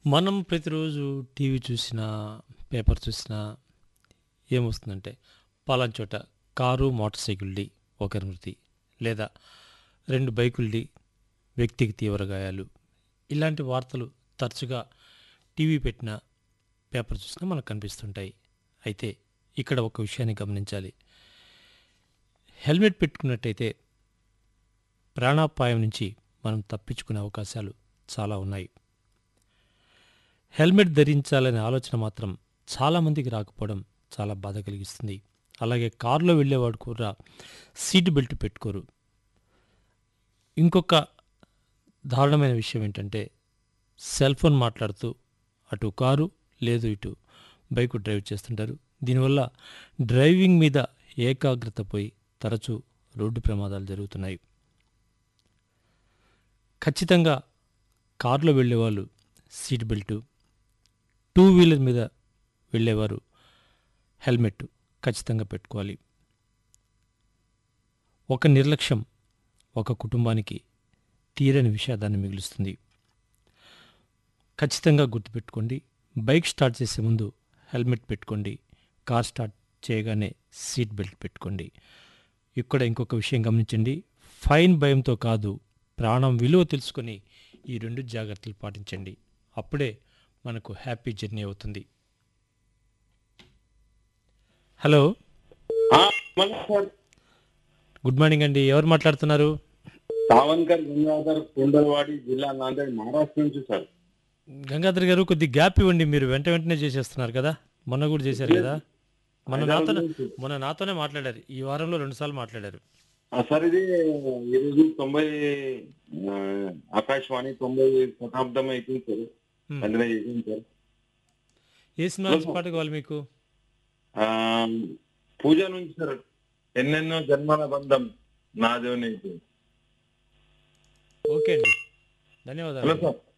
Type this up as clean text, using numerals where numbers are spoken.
మనం ప్రతిరోజు టీవీ చూసినా, పేపర్ చూసినా ఏమొస్తుందంటే, పలానా చోట కారు, మోటార్ సైకిల్‌ఢీ ఒకరి మృతి. లేదా 2 బైకుల్ఢీ వ్యక్తికి తీవ్ర గాయాలు. ఇలాంటి వార్తలు తరచుగా టీవీ పెట్టినా, పేపర్ చూసినా మనకు కనిపిస్తుంటాయి. అయితే ఇక్కడ ఒక విషయాన్ని గమనించాలి. హెల్మెట్ పెట్టుకున్నట్టయితే ప్రాణాపాయం నుంచి మనం తప్పించుకునే అవకాశాలు చాలా ఉన్నాయి. హెల్మెట్ ధరించాలనే ఆలోచన మాత్రం చాలామందికి రాకపోవడం చాలా బాధ కలిగిస్తుంది. అలాగే కారులో వెళ్ళేవాడు కూడా సీట్ బెల్ట్ పెట్టుకోరు. ఇంకొక దారుణమైన విషయం ఏంటంటే, సెల్ ఫోన్ మాట్లాడుతూ అటు కారు లేదు ఇటు బైకు డ్రైవ్ చేస్తుంటారు. దీనివల్ల డ్రైవింగ్ మీద ఏకాగ్రత పోయి తరచూ రోడ్డు ప్రమాదాలు జరుగుతున్నాయి. ఖచ్చితంగా కారులో వెళ్ళేవాళ్ళు సీట్ బెల్టు, టూ వీలర్ మీద వెళ్ళేవారు హెల్మెట్ ఖచ్చితంగా పెట్టుకోవాలి. ఒక నిర్లక్ష్యం ఒక కుటుంబానికి తీరని విషాదాన్ని మిగులుస్తుంది. ఖచ్చితంగా గుర్తుపెట్టుకోండి. బైక్ స్టార్ట్ చేసే ముందు హెల్మెట్ పెట్టుకోండి. కార్ స్టార్ట్ చేయగానే సీట్ బెల్ట్ పెట్టుకోండి. ఇక్కడ ఇంకొక విషయం గమనించండి. ఫైన్ భయంతో కాదు, ప్రాణం విలువ తెలుసుకొని ఈ 2 జాగ్రత్తలు పాటించండి. అప్పుడే మనకు హ్యాపీ జర్నీ అవుతుంది. హలో, సార్ గుడ్ మార్నింగ్ అండి. ఎవరు మాట్లాడుతున్నారు? సావన్కర్ గంగాధర్ కుండలవాడి జిల్లా నాందేడ్ మహారాష్ట్ర నుంచి సార్. గంగాధర్ గారు, కొద్ది గ్యాప్ ఇవ్వండి. మీరు వెంటనే చేసేస్తున్నారు కదా. మొన్న కూడా చేశారు కదా. మొన్న నాతోనే మాట్లాడారు. ఈ వారంలో 2 సార్లు మాట్లాడారు. సార్ ఇది ఈరోజు 90 ఆ, ఆకాశవాణి 90 శతాబ్దం అయిపోయింది సార్. హ్మ్. అందులో అయిపోయింది సార్. ఏ సినిమా నుంచి పాట కావాలి మీకు? ఆ, పూజ నుంచి సార్. ఎన్నెన్నో జన్మల బంధం నాదేవుని. ఓకే అండి, హలో ధన్యవాదాలు. సార్.